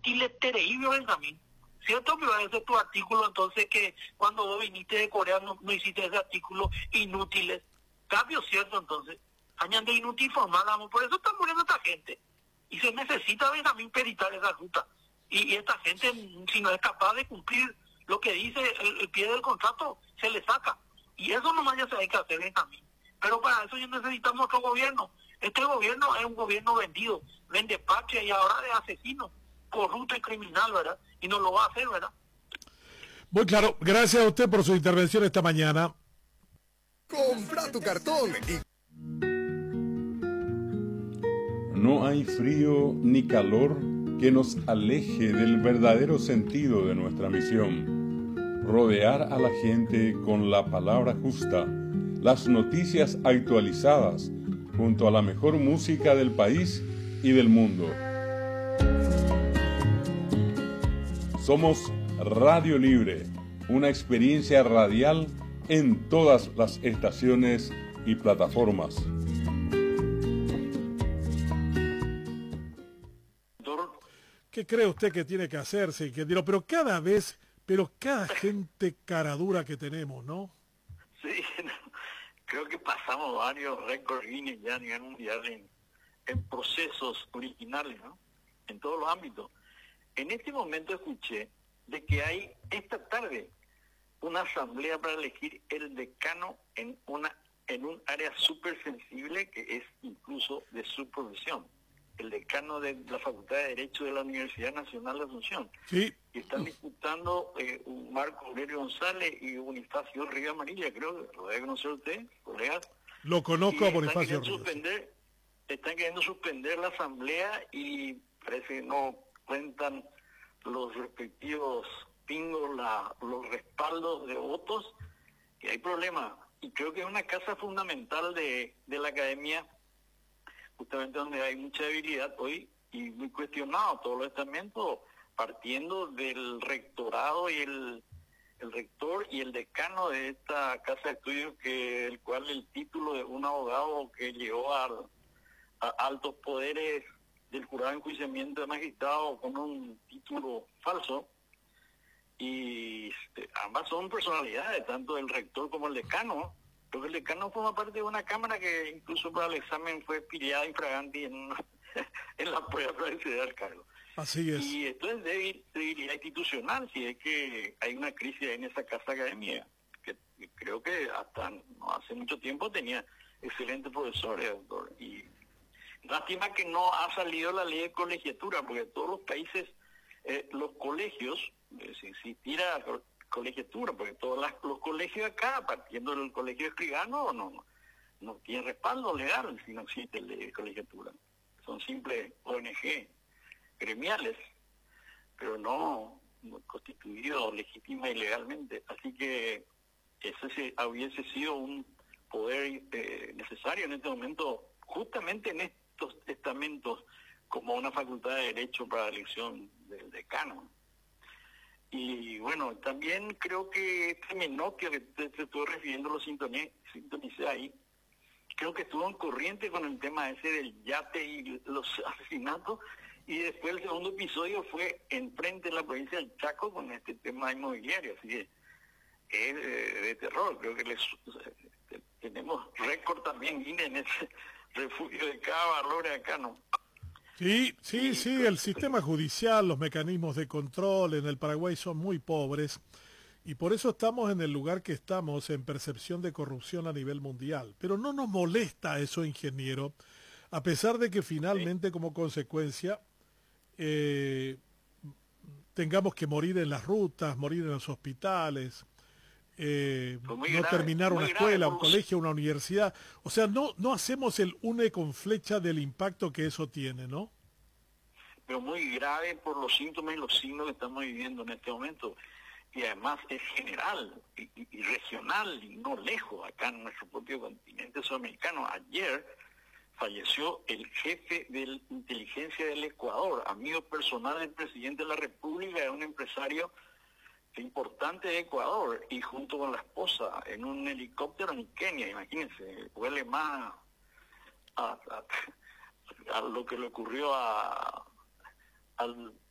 inútiles terribles, Benjamín. ¿Cierto que ese es tu artículo? Entonces, que cuando vos viniste de Corea no hiciste ese artículo, inútiles. Cambio, ¿cierto? Entonces, añan de inútil formálamos, por eso está muriendo esta gente. Y se necesita, Benjamín, peritar esa ruta. Y esta gente, si no es capaz de cumplir lo que dice el pie del contrato, se le saca. Y eso nomás ya se hay que hacer, Benjamín. Pero para eso ya necesitamos otro gobierno. Este gobierno es un gobierno vendido, vende patria y ahora de asesino, corrupto y criminal, ¿verdad? Y no lo va a hacer, ¿verdad? Muy claro. Gracias a usted por su intervención esta mañana. Compra tu cartón y... No hay frío ni calor que nos aleje del verdadero sentido de nuestra misión: rodear a la gente con la palabra justa, las noticias actualizadas, junto a la mejor música del país y del mundo. Somos Radio Libre, una experiencia radial en todas las estaciones y plataformas. ¿Qué cree usted que tiene que hacerse, ingeniero? Pero cada gente caradura que tenemos, ¿no? Sí, creo que pasamos varios récords Guinness ya a nivel mundial en procesos originales, ¿no? En todos los ámbitos. En este momento escuché de que hay esta tarde una asamblea para elegir el decano en un área súper sensible que es incluso de su profesión. El decano de la Facultad de Derecho de la Universidad Nacional de Asunción. Sí. Y están disputando Marco Aurelio González y Bonifacio Ríos Amarilla, creo que lo debe conocer usted, colegas. Lo conozco a Bonifacio Ríos. Están queriendo suspender la asamblea y parece que no cuentan los respectivos pingos, los respaldos de votos, y hay problemas. Y creo que es una casa fundamental de la academia, justamente donde hay mucha debilidad hoy y muy cuestionado todos los estamentos, partiendo del rectorado y el rector y el decano de esta casa de estudios, el cual el título de un abogado que llegó a altos poderes del jurado de enjuiciamiento de magistrado con un título falso, y ambas son personalidades, tanto el rector como el decano. Creo que el decano forma parte de una cámara que incluso para el examen fue pillada infraganti en la prueba para acceder al cargo. Así es. Y esto es debilidad institucional, si es que hay una crisis en esa casa académica, que creo que hasta no hace mucho tiempo tenía excelentes profesores, doctor. Y lástima que no ha salido la ley de colegiatura, porque todos los países, los colegios, si existiera colegiatura, porque todos los colegios acá, partiendo del colegio escribano, no tienen respaldo legal si no existe ley de colegiatura. Son simples ONG gremiales, pero no constituidos legítima y legalmente. Así que ese hubiese sido un poder necesario en este momento, justamente en estos estamentos, como una facultad de derecho para la elección del decano. Y bueno, también creo que este Menocchio que te estoy refiriendo, lo sintonicé ahí, creo que estuvo en corriente con el tema ese del yate y los asesinatos, y después el segundo episodio fue enfrente de la provincia del Chaco con este tema inmobiliario, así que es de terror. Creo que tenemos récord también en ese refugio de cada valor acá, ¿no? Sí, el sistema judicial, los mecanismos de control en el Paraguay son muy pobres y por eso estamos en el lugar que estamos en percepción de corrupción a nivel mundial. Pero no nos molesta eso, ingeniero, a pesar de que finalmente como consecuencia tengamos que morir en las rutas, morir en los hospitales, no terminar una escuela, un colegio, una universidad. O sea, no hacemos el une con flecha del impacto que eso tiene, ¿no? Pero muy grave por los síntomas y los signos que estamos viviendo en este momento. Y además es general y regional y no lejos, acá en nuestro propio continente sudamericano. Ayer falleció el jefe de inteligencia del Ecuador, amigo personal del presidente de la República, es un empresario importante de Ecuador, y junto con la esposa en un helicóptero en Kenia. Imagínense, huele más a lo que le ocurrió al